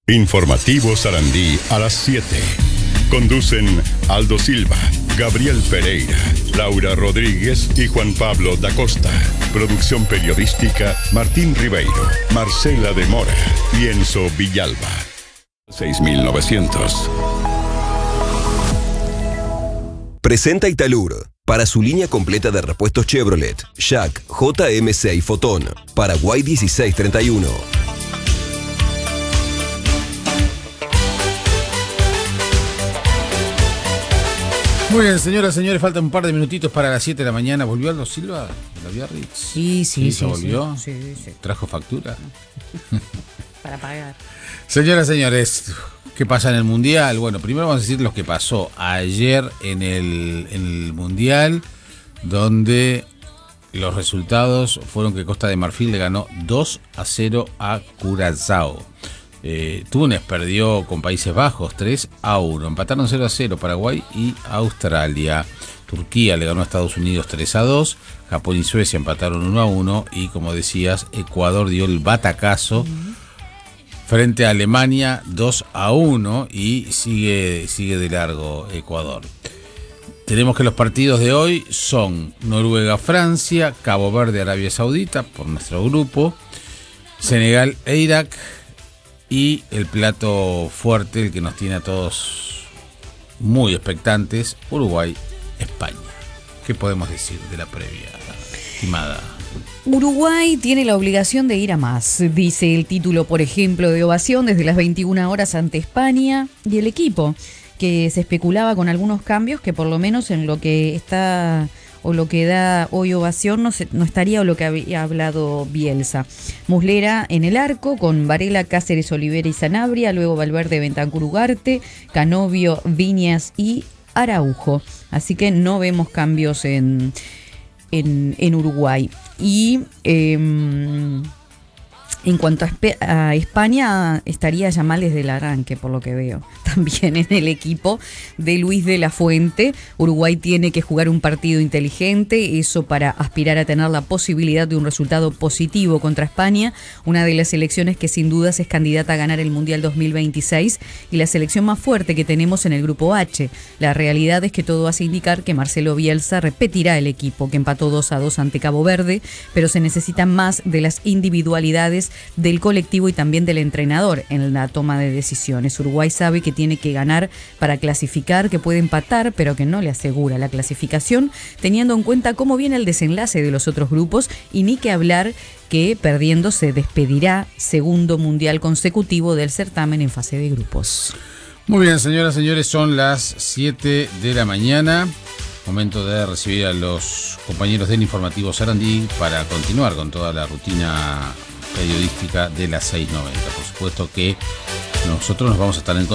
Informativo Sarandí a las 7. Conducen Aldo Silva, Gabriel Pereira, Laura Rodríguez y Juan Pablo da Costa. Producción periodística Martín Ribeiro, Marcela de Mora y Enzo Villalba. 6900. Presenta Italur. Para su línea completa de repuestos Chevrolet, Jack, JMC y Fotón. Paraguay 1631. Muy bien, señoras, señores, faltan un par de minutitos para las 7 de la mañana. ¿Volvió Aldo Silva de la Biarritz? Sí. ¿Volvió? Sí. ¿Trajo factura? Para pagar. Señoras, señores, ¿qué pasa en el Mundial? Bueno, primero vamos a decir lo que pasó ayer en el Mundial, donde los resultados fueron que Costa de Marfil le ganó 2-0 a Curazao. Túnez perdió con Países Bajos 3-1. Empataron 0-0 Paraguay y Australia. Turquía le ganó a Estados Unidos 3-2. Japón y Suecia empataron 1-1. Y como decías, Ecuador dio el batacazo frente a Alemania 2-1 y sigue de largo Ecuador. Tenemos que los partidos de hoy son Noruega-Francia, Cabo Verde-Arabia Saudita por nuestro grupo, Senegal e Irak. Y el plato fuerte, el que nos tiene a todos muy expectantes, Uruguay-España. ¿Qué podemos decir de la previa, estimada? Uruguay tiene la obligación de ir a más, dice el título, por ejemplo, de ovación desde las 21 horas ante España, y el equipo, que se especulaba con algunos cambios que por lo menos en lo que está o lo que da hoy ovación no estaría o lo que había hablado Bielsa. Muslera en el arco, con Varela, Cáceres, Olivera y Sanabria, luego Valverde, Bentancur, Ugarte, Canovio, Viñas y Araujo. Así que no vemos cambios en Uruguay. Y en cuanto a España, estaría ya mal desde el arranque, por lo que veo. También en el equipo de Luis de la Fuente, Uruguay tiene que jugar un partido inteligente, eso para aspirar a tener la posibilidad de un resultado positivo contra España, una de las selecciones que sin dudas es candidata a ganar el Mundial 2026 y la selección más fuerte que tenemos en el Grupo H. La realidad es que todo hace indicar que Marcelo Bielsa repetirá el equipo, que empató 2-2 ante Cabo Verde, pero se necesita más de las individualidades del colectivo y también del entrenador en la toma de decisiones. Uruguay sabe que tiene que ganar para clasificar, que puede empatar, pero que no le asegura la clasificación, teniendo en cuenta cómo viene el desenlace de los otros grupos, y ni que hablar que perdiendo se despedirá segundo mundial consecutivo del certamen en fase de grupos. Muy bien, señoras, señores, son las 7 de la mañana. Momento de recibir a los compañeros del Informativo Sarandí para continuar con toda la rutina periodística de las 6:90. Por supuesto que nosotros nos vamos a estar en